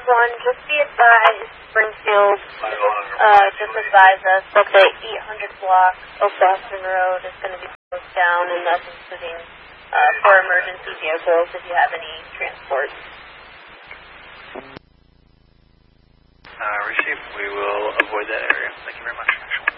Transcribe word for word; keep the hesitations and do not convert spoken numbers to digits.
one, just be advised, Springfield uh, just advised us that the eight hundred block of Boston Road is going to be closed down, and that's including uh, for emergency vehicles if you have any transport. Uh, received. We will avoid that area. Thank you very much.